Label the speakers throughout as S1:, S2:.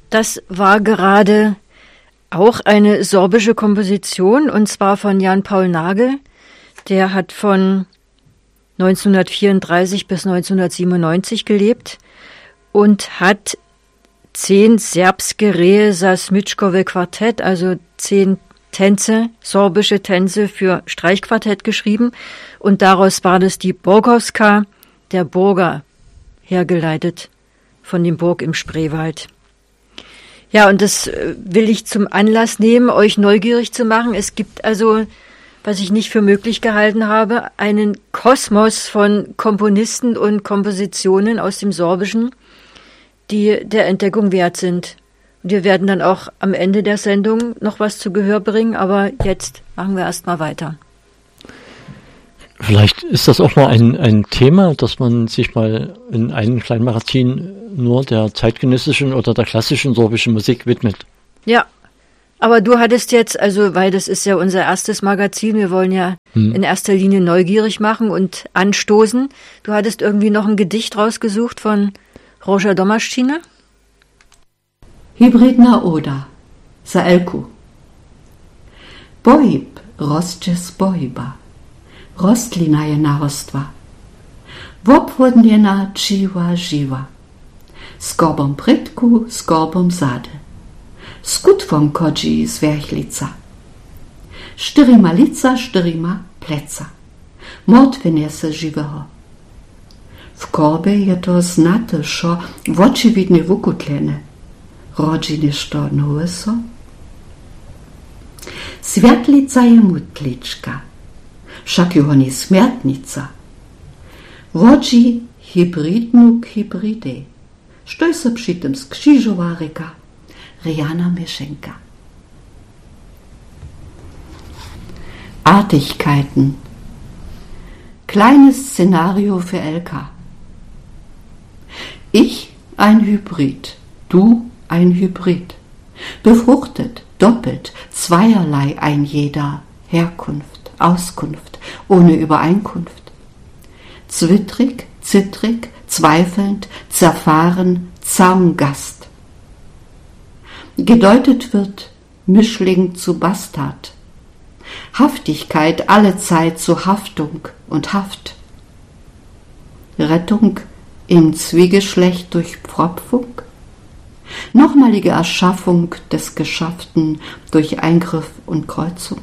S1: Das war gerade auch eine sorbische Komposition, und zwar von Jan Paul Nagel. Der hat von 1934 bis 1997 gelebt und hat 10 serbske reza smyčkove Quartett, also 10 Tänze, sorbische Tänze für Streichquartett geschrieben. Und daraus war das die Borgovska, der Burger, hergeleitet von dem Burg im Spreewald. Ja, und das will ich zum Anlass nehmen, euch neugierig zu machen. Es gibt also, was ich nicht für möglich gehalten habe, einen Kosmos von Komponisten und Kompositionen aus dem Sorbischen, die der Entdeckung wert sind. Und wir werden dann auch am Ende der Sendung noch was zu Gehör bringen, aber jetzt machen wir erstmal weiter.
S2: Vielleicht ist das auch mal ein Thema, dass man sich mal in einem kleinen Magazin nur der zeitgenössischen oder der klassischen sorbischen Musik widmet.
S1: Ja, aber du hattest jetzt, also weil das ist ja unser erstes Magazin, wir wollen ja in erster Linie neugierig machen und anstoßen. Du hattest irgendwie noch ein Gedicht rausgesucht von Roger Domaščina?
S3: Hybridna oda, za Elku. Bohib rostče z bohiba. Rostlina je narostva. Wobwodniena dživa živa. S gorbom prytku, s gorbom zade. S kutwom kodzi zwerchlica. Štyrima lica, štyrima pleca. Mordwinje se živeho. W korbe je to znate, šo wočividne wukutlene. Rodzi nešto nowe so. Światlica je mutliczka. Však jeho ni smrtnica. Wodzi hybridnu k hybride. Što se przy tym skrzyżowa reka? Riana Mischenka. Artigkeiten. Kleines Szenario für Elka. Ich ein Hybrid, du ein Hybrid. Befruchtet, doppelt, zweierlei ein jeder. Herkunft, Auskunft, ohne Übereinkunft. Zwittrig, zittrig, zweifelnd, zerfahren, Zaungast. Gedeutet wird Mischling zu Bastard. Haftigkeit allezeit zu Haftung und Haft. Rettung im Zwiegeschlecht durch Pfropfung. Nochmalige Erschaffung des Geschafften durch Eingriff und Kreuzung.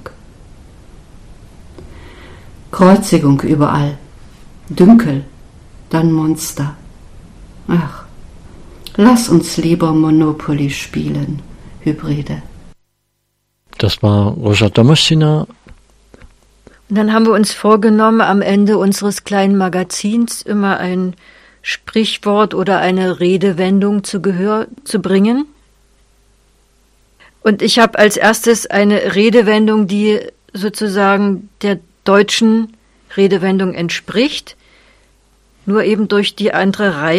S3: Kreuzigung überall. Dünkel, dann Monster. Ach, lass uns lieber Monopoly spielen, Hybride.
S2: Das war Roger Domaščina.
S1: Und dann haben wir uns vorgenommen, am Ende unseres kleinen Magazins immer ein Sprichwort oder eine Redewendung zu Gehör zu bringen. Und ich habe als erstes eine Redewendung, die sozusagen der deutschen Redewendung entspricht, nur eben durch die andere Reihe.